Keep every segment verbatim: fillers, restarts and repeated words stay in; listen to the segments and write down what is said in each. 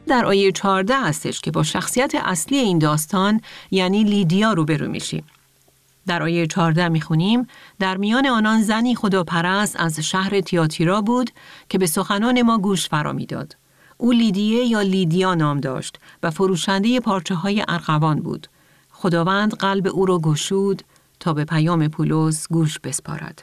در آیه چهارده هستش که با شخصیت اصلی این داستان یعنی لیدیا روبرو میشیم. در آیه چهارده میخونیم در میان آنان زنی خداپرست از شهر تیاتیرا بود که به سخنان ما گوش فرا میداد. او لیدیه یا لیدیا نام داشت و فروشنده پارچه های ارغوان بود. خداوند قلب او را گشود تا به پیام پولس گوش بسپارد.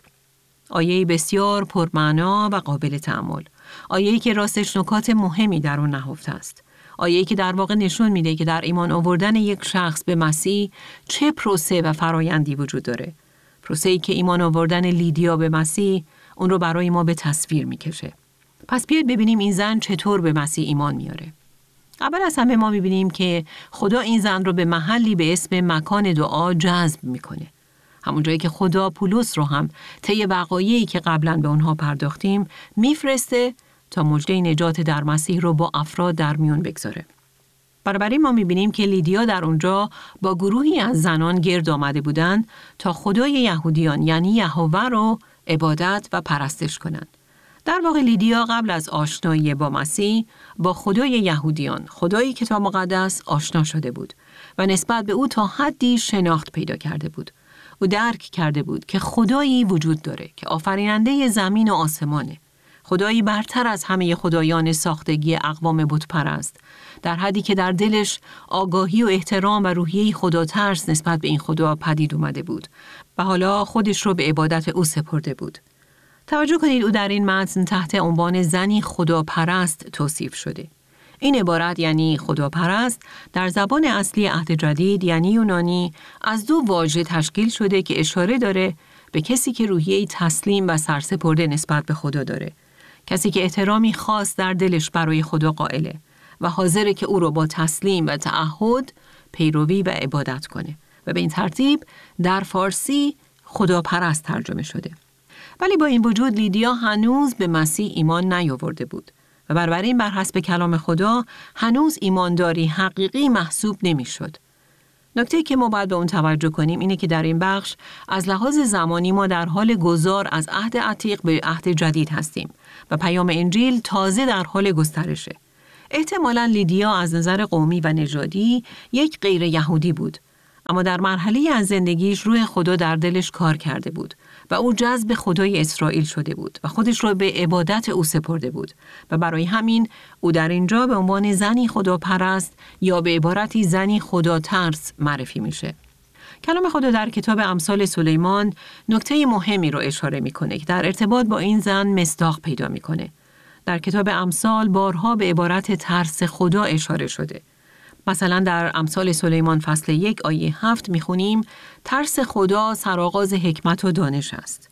آیه بسیار پرمعنا و قابل تأمل. آیه‌ای که راستش نکات مهمی در اون نهفته است. آیه‌ای که در واقع نشون میده که در ایمان آوردن یک شخص به مسیح چه پروسه و فرایندی وجود داره. پروسه‌ای که ایمان آوردن لیدیا به مسیح اون رو برای ما به تصویر میکشه. پس بیاید ببینیم این زن چطور به مسیح ایمان میاره. اول از همه ما میبینیم که خدا این زن رو به محلی به اسم مکان دعا جذب میکنه. همون جایی که خدا پولس رو هم طی وقایعی که قبلا به اونها پرداختیم میفرسته تا مژده نجات در مسیح رو با افراد در میون بگذاره. بنابراین ما میبینیم که لیدیا در اونجا با گروهی از زنان گرد آمده بودند تا خدای یهودیان یعنی یهوه رو عبادت و پرستش کنند. در واقع لیدیا قبل از آشنایی با مسیح با خدای یهودیان، خدای کتاب مقدس آشنا شده بود و نسبت به او تا حدی شناخت پیدا کرده بود. او درک کرده بود که خدایی وجود داره که آفریننده زمین و آسمانه. خدایی برتر از همه خدایان ساختگی اقوام بت پرست، در حدی که در دلش آگاهی و احترام و روحیه خدا ترس نسبت به این خدا پدید اومده بود و حالا خودش رو به عبادت او سپرده بود. توجه کنید او در این متن تحت عنوان زنی خداپرست توصیف شده. این عبارت یعنی خداپرست در زبان اصلی عهد جدید یعنی یونانی از دو واژه تشکیل شده که اشاره داره به کسی که روحیه تسلیم و سرسپرده نسبت به خدا داره. کسی که احترامی خاص در دلش برای خدا قائله و حاضره که او رو با تسلیم و تعهد پیروی و عبادت کنه و به این ترتیب در فارسی خداپرست ترجمه شده. ولی با این وجود لیدیا هنوز به مسیح ایمان نیاورده بود و بنابراین بر حسب کلام خدا هنوز ایمانداری حقیقی محسوب نمی‌شد. نکته که ما باید به اون توجه کنیم اینه که در این بخش از لحاظ زمانی ما در حال گذار از عهد عتیق به عهد جدید هستیم و پیام انجیل تازه در حال گسترشه. احتمالاً لیدیا از نظر قومی و نژادی یک غیر یهودی بود، اما در مرحله از زندگیش روح خدا در دلش کار کرده بود و او جذب خدای اسرائیل شده بود و خودش را به عبادت او سپرده بود و برای همین او در اینجا به عنوان زنی خداپرست یا به عبارتی زنی خدا ترس معرفی میشه. کلام خدا در کتاب امثال سلیمان نکته مهمی رو اشاره میکنه که در ارتباط با این زن مصداق پیدا میکنه. در کتاب امثال بارها به عبارت ترس خدا اشاره شده. مثلا در امثال سلیمان فصل یک آیه هفت میخونیم ترس خدا سرآغاز حکمت و دانش است.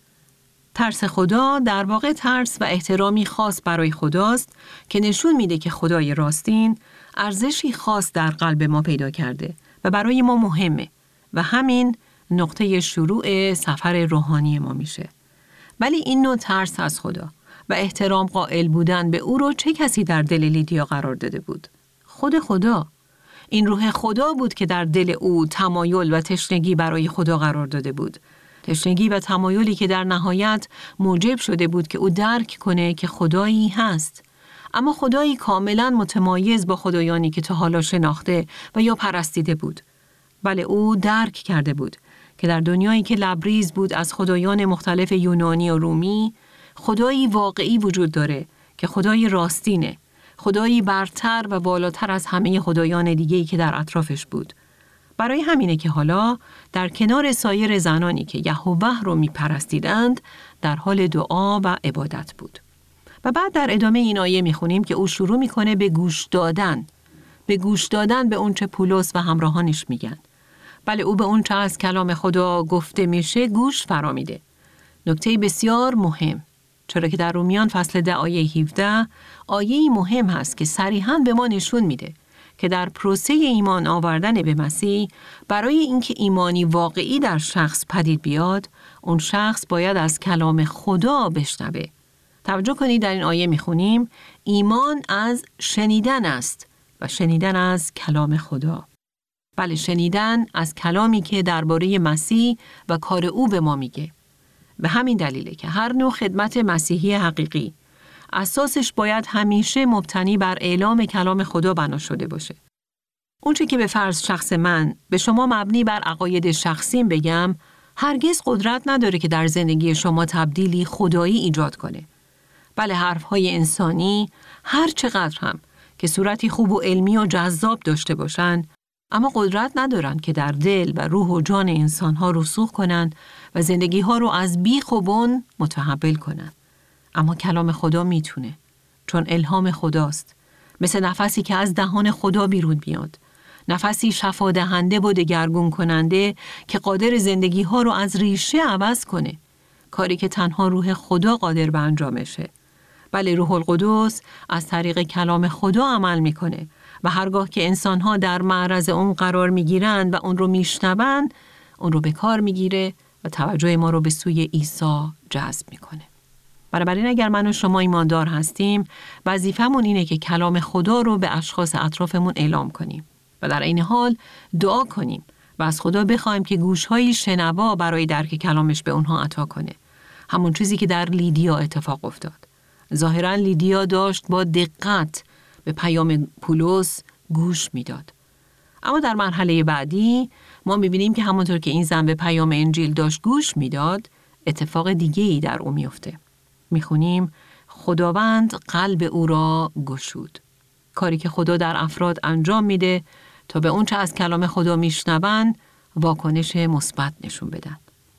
ترس خدا در واقع ترس و احترامی خاص برای خداست که نشون میده که خدای راستین ارزشی خاص در قلب ما پیدا کرده و برای ما مهمه و همین نقطه شروع سفر روحانی ما میشه. ولی این نوع ترس از خدا و احترام قائل بودن به او رو چه کسی در دل لیدیا قرار داده بود؟ خود خدا. این روح خدا بود که در دل او تمایل و تشنگی برای خدا قرار داده بود. تشنگی و تمایلی که در نهایت موجب شده بود که او درک کنه که خدایی هست. اما خدایی کاملا متمایز با خدایانی که تا حالا شناخته و یا پرستیده بود. بله او درک کرده بود که در دنیایی که لبریز بود از خدایان مختلف یونانی و رومی، خدایی واقعی وجود داره که خدای راستینه. خدایی برتر و بالاتر از همه خدایان دیگه‌ای که در اطرافش بود. برای همینه که حالا در کنار سایر زنانی که یهوه رو میپرستیدند در حال دعا و عبادت بود. و بعد در ادامه این آیه میخونیم که او شروع میکنه به گوش دادن. به گوش دادن به اون چه پولس و همراهانش میگن. بله او به اون چه از کلام خدا گفته میشه گوش فرا میده. نکته بسیار مهم. چرا که در رومیان فصل ده آیه هفده آیه‌ای مهم هست که صریحاً به ما نشون میده که در پروسه ایمان آوردن به مسیح برای اینکه ایمانی واقعی در شخص پدید بیاد، اون شخص باید از کلام خدا بشنوه. توجه کنید در این آیه میخونیم ایمان از شنیدن است و شنیدن از کلام خدا. بله شنیدن از کلامی که درباره مسیح و کار او به ما میگه. به همین دلیله که هر نوع خدمت مسیحی حقیقی اساسش باید همیشه مبتنی بر اعلام کلام خدا بنا شده باشه. اون چه که به فرض شخص من به شما مبنی بر عقاید شخصیم بگم، هرگز قدرت نداره که در زندگی شما تبدیلی خدایی ایجاد کنه. بله، حرفهای انسانی هر چقدر هم که صورتی خوب و علمی و جذاب داشته باشن، اما قدرت ندارن که در دل و روح و جان انسانها رسوخ کنن و زندگیها رو از بیخ و بن متحول کنن. اما کلام خدا میتونه، چون الهام خداست، مثل نفسی که از دهان خدا بیرون میاد، نفسی شفا دهنده و دگرگون کننده که قادر زندگیها رو از ریشه عوض کنه، کاری که تنها روح خدا قادر به انجامشه. بله، روح القدس از طریق کلام خدا عمل میکنه و هرگاه که انسانها در معرض اون قرار میگیرند و اون رو میشنوند، اون رو به کار میگیره و توجه ما رو به سوی عیسی جذب میکنه. بنابراین اگر من و شما ایماندار هستیم، وظیفمون اینه که کلام خدا رو به اشخاص اطرافمون اعلام کنیم و در این حال دعا کنیم و از خدا بخوایم که گوش‌های شنوا برای درک کلامش به اونها عطا کنه. همون چیزی که در لیدیا اتفاق افتاد. ظاهراً لیدیا داشت با دقت به پیام پولس گوش میداد. اما در مرحله بعدی ما می‌بینیم که همونطور که این زن به پیام انجیل داشت گوش میداد، اتفاق دیگه‌ای در او میفته. میخونیم خداوند قلب او را گشود. کاری که خدا در افراد انجام میده تا به اون چه از کلام خدا میشنون واکنش مثبت نشون بدن.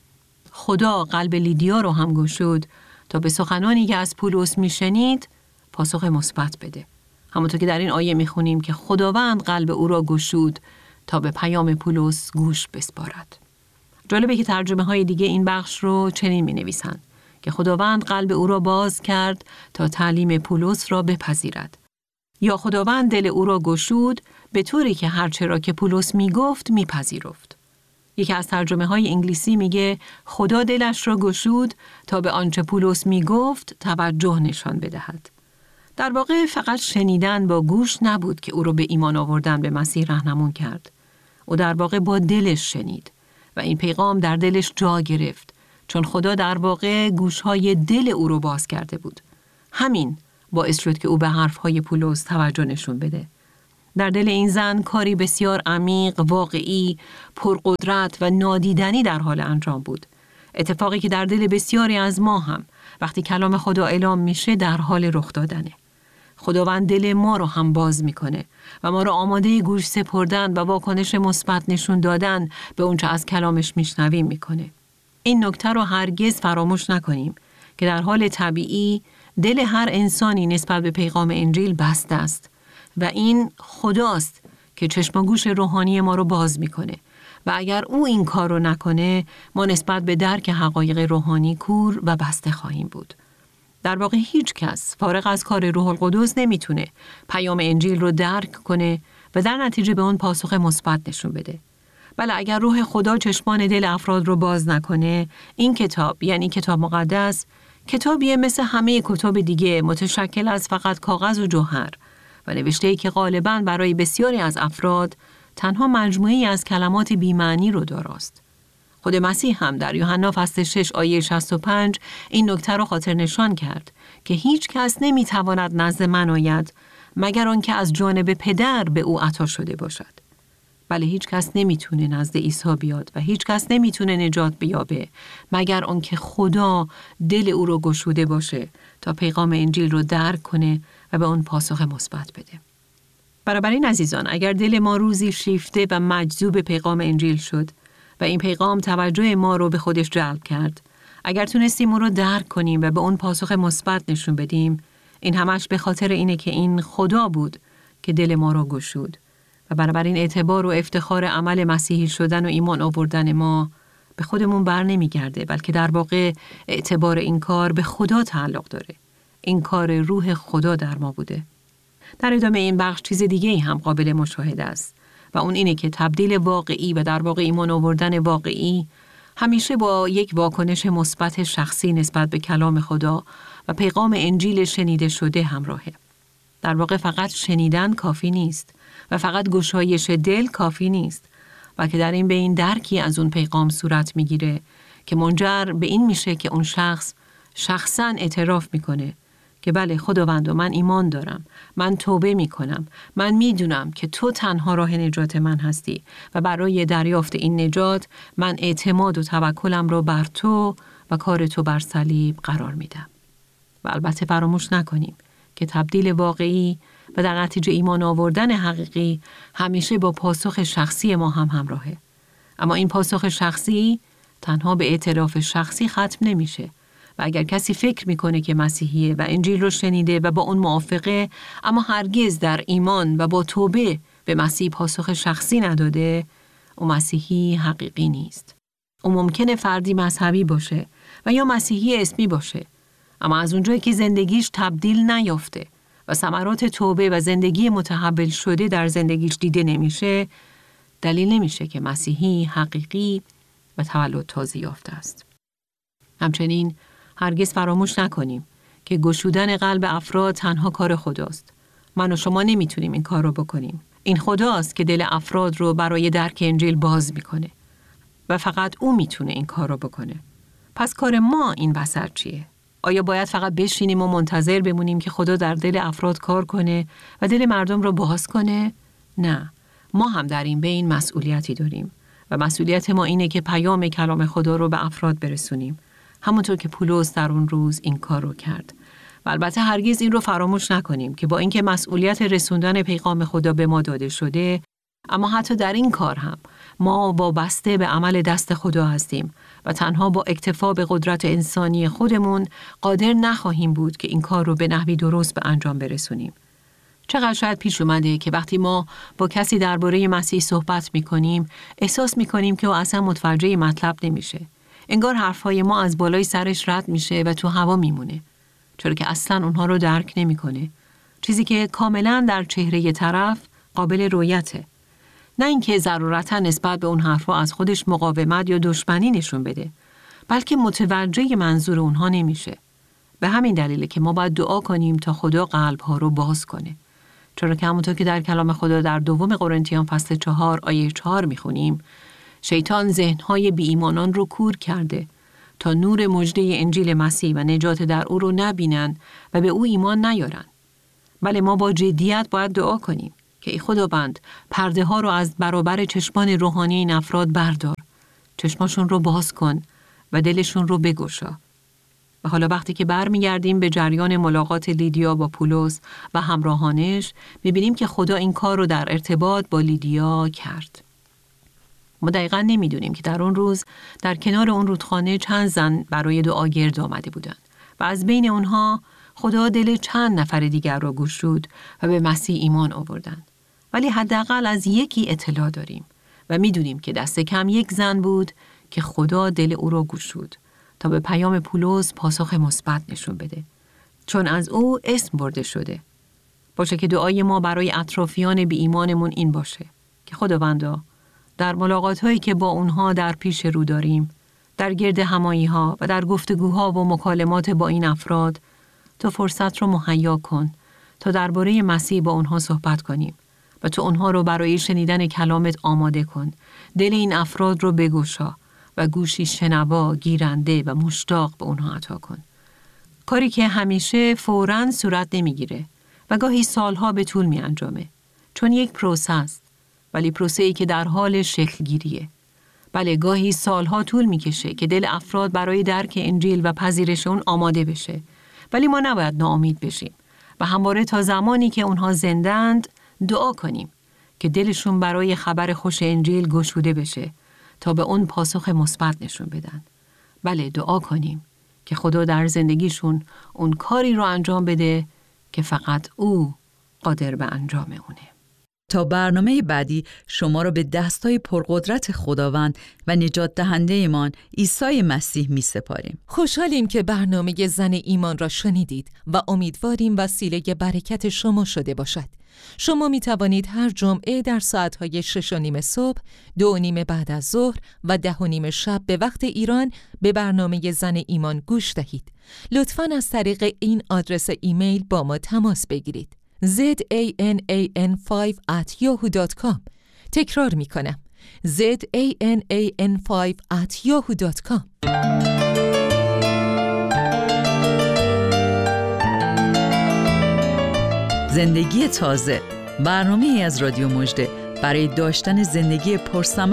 خدا قلب لیدیا رو هم گشود تا به سخنانی که از پولس میشنید پاسخ مثبت بده. همونطور که در این آیه میخونیم که خداوند قلب او را گشود تا به پیام پولس گوش بسپارد. جالبه که ترجمه های دیگه این بخش رو چنین می نویسن که خداوند قلب او را باز کرد تا تعلیم پولس را بپذیرد. یا خداوند دل او را گشود به طوری که هرچه را که پولس می گفت می پذیرفت. یکی از ترجمه های انگلیسی میگه خدا دلش را گشود تا به آنچه پولس می گفت توجه نشان بدهد. در واقع فقط شنیدن با گوش نبود که او را به ایمان آوردن به مسیح راهنمون کرد. او در واقع با دلش شنید و این پیغام در دلش جا گرفت، چون خدا در واقع گوشهای دل او رو باز کرده بود. همین باعث شد که او به حرفهای پولس توجه نشون بده. در دل این زن کاری بسیار عمیق، واقعی، پرقدرت و نادیدنی در حال انجام بود. اتفاقی که در دل بسیاری از ما هم وقتی کلام خدا اعلام میشه در حال رخ دادنه. خداوند دل ما رو هم باز میکنه و ما رو آماده گوش سپردن و واکنش مثبت نشون دادن به اونچه از کلامش میشنویم میکنه. این نکته رو هرگز فراموش نکنیم که در حال طبیعی دل هر انسانی نسبت به پیغام انجیل بسته است و این خداست که چشم و گوش روحانی ما رو باز میکنه و اگر او این کار رو نکنه ما نسبت به درک حقایق روحانی کور و بسته خواهیم بود. در واقع هیچ کس فارغ از کار روح القدس نمیتونه پیام انجیل رو درک کنه و در نتیجه به اون پاسخ مثبت نشون بده. بله، اگر روح خدا چشمان دل افراد رو باز نکنه، این کتاب یعنی کتاب مقدس کتابیه مثل همه کتاب دیگه متشکل از فقط کاغذ و جوهر و نوشته‌ای که غالباً برای بسیاری از افراد تنها مجموعه‌ای از کلمات بی‌معنی رو داراست. خود مسیح هم در یوحنا فصل شش آیه شصت و پنج این نکته رو خاطر نشان کرد که هیچ کس نمی‌تواند نزد من آید مگر آنکه از جانب پدر به او عطا شده باشد. بله، هیچ کس نمیتونه نزد عیسی بیاد و هیچ کس نمیتونه نجات بیابه مگر آنکه خدا دل او رو گشوده باشه تا پیغام انجیل رو درک کنه و به اون پاسخ مثبت بده. بنابراین عزیزان، اگر دل ما روزی شیفته و مجذوب پیغام انجیل شد و این پیغام توجه ما رو به خودش جلب کرد، اگر تونستیم اون رو درک کنیم و به اون پاسخ مثبت نشون بدیم، این همش به خاطر اینه که این خدا بود که دل ما رو گشود. و بنابراین اعتبار و افتخار عمل مسیحی شدن و ایمان آوردن ما به خودمون بر نمیگرده، بلکه در واقع اعتبار این کار به خدا تعلق داره. این کار روح خدا در ما بوده. در ادامه این بخش چیز دیگه هم قابل مشاهده است و اون اینه که تبدیل واقعی و در واقع ایمان آوردن واقعی همیشه با یک واکنش مثبت شخصی نسبت به کلام خدا و پیغام انجیل شنیده شده همراهه. در واقع فقط شنیدن کافی نیست و فقط گشایش دل کافی نیست، بلکه در این بین درکی از اون پیغام صورت میگیره که منجر به این میشه که اون شخص شخصاً اعتراف میکنه که بله خداوند من ایمان دارم، من توبه می کنم، من می دونم که تو تنها راه نجات من هستی و برای دریافت این نجات من اعتماد و توکلم رو بر تو و کار تو بر صلیب قرار می دم. و البته فراموش نکنیم که تبدیل واقعی و در نتیجه ایمان آوردن حقیقی همیشه با پاسخ شخصی ما هم همراهه. اما این پاسخ شخصی تنها به اعتراف شخصی ختم نمیشه و اگر کسی فکر میکنه که مسیحیه و انجیل رو شنیده و با اون موافقه اما هرگز در ایمان و با توبه به مسیح پاسخ شخصی نداده، اون مسیحی حقیقی نیست. اون ممکنه فردی مذهبی باشه و یا مسیحی اسمی باشه، اما از اونجایی که زندگیش تبدیل نیافته و ثمرات توبه و زندگی متحول شده در زندگیش دیده نمیشه، دلیل نمیشه که مسیحی حقیقی و تولد تازه یافته است. همچنین هرگز فراموش نکنیم که گشودن قلب افراد تنها کار خداست. من و شما نمیتونیم این کار رو بکنیم. این خداست که دل افراد رو برای درک انجیل باز میکنه و فقط او میتونه این کار رو بکنه. پس کار ما این وسط چیه؟ آیا باید فقط بشینیم و منتظر بمونیم که خدا در دل افراد کار کنه و دل مردم رو باز کنه؟ نه، ما هم در این بین مسئولیتی داریم و مسئولیت ما اینه که پیام کلام خدا رو به افراد برسونیم، همونطور که پولس در اون روز این کار رو کرد. و البته هرگز این رو فراموش نکنیم که با اینکه مسئولیت رسوندن پیغام خدا به ما داده شده، اما حتی در این کار هم ما وابسته به عمل دست خدا هستیم و تنها با اکتفا به قدرت انسانی خودمون قادر نخواهیم بود که این کار رو به نحوی درست به انجام برسونیم. چقدر شاید پیش اومده که وقتی ما با کسی درباره مسیح صحبت می‌کنیم، احساس می‌کنیم که او اصلا متوجه مطلب نمیشه. انگار حرفای ما از بالای سرش رد میشه و تو هوا میمونه، چرا که اصلا اونها رو درک نمی‌کنه. چیزی که کاملا در چهره طرف قابل رؤیته. نه اینکه ضرورتاً نسبت به اون حرفا از خودش مقاومت یا دشمنی نشون بده، بلکه متوجه منظور اونها نمیشه. به همین دلیله که ما باید دعا کنیم تا خدا قلب‌ها رو باز کنه. چرا که همونطور که در کلام خدا در دوم قرنتیان فصل چهار آیه چهار میخونیم، شیطان ذهن‌های بی ایمانان رو کور کرده تا نور مژده انجیل مسیح و نجات در او رو نبینن و به او ایمان نیارن. بله، ما با جدیت باید دعا کنیم که ای خداوند پرده ها رو از برابر چشمان روحانی این افراد بردار، چشماشون رو باز کن و دلشون رو بگشا. و حالا وقتی که برمیگردیم به جریان ملاقات لیدیا با پولس و همراهانش، می‌بینیم که خدا این کار رو در ارتباط با لیدیا کرد. ما دقیقاً نمی‌دونیم که در اون روز در کنار اون رودخانه چند زن برای دعا گرد آمده بودند و از بین اونها خدا دل چند نفر دیگر را گشود و به مسیح ایمان آوردند. ولی حداقل از یکی اطلاع داریم و می‌دونیم که دست کم یک زن بود که خدا دل او را گشود تا به پیام پولس پاسخ مثبت نشون بده، چون از او اسم برده شده. باشه که دعای ما برای اطرافیان بی ایمانمون این باشه که خداوندا در ملاقات‌هایی که با اونها در پیش رو داریم، در گرد همایی‌ها و در گفتگوها و مکالمات با این افراد، تو فرصت رو مهیا کن تا درباره مسیح با اونها صحبت کنیم و تو اونها رو برای شنیدن کلامت آماده کن. دل این افراد رو بگشا و گوشی شنوا، گیرنده و مشتاق به اونها عطا کن. کاری که همیشه فوراً صورت نمیگیره و گاهی سالها به طول می انجامه، چون یک پروسه است، ولی پروسه‌ای که در حال شکل گیریه. بله، گاهی سالها طول میکشه که دل افراد برای درک انجیل و پذیرش اون آماده بشه، ولی ما نباید ناامید بشیم و همواره تا زمانی که اونها زندند دعا کنیم که دلشون برای خبر خوش انجیل گشوده بشه تا به اون پاسخ مثبت نشون بدن. بله، دعا کنیم که خدا در زندگیشون اون کاری رو انجام بده که فقط او قادر به انجام اونه. تا برنامه بعدی شما را به دستای پرقدرت خداوند و نجات دهنده ایمان عیسی مسیح می سپاریم. خوشحالیم که برنامه زن ایمان را شنیدید و امیدواریم وسیله برکت شما شده باشد. شما می توانید هر جمعه در ساعتهای شش و نیم صبح، دو و نیم بعد از ظهر و ده و نیم شب به وقت ایران به برنامه زن ایمان گوش دهید. لطفاً از طریق این آدرس ایمیل با ما تماس بگیرید. زد ای ان ای ان پنج ات یاهو دات کام. تکرار می کنم. زد ای ان ای ان پنج ات یاهو دات کام. زندگی تازه، برنامه‌ای از رادیو مژده برای داشتن زندگی پرثمر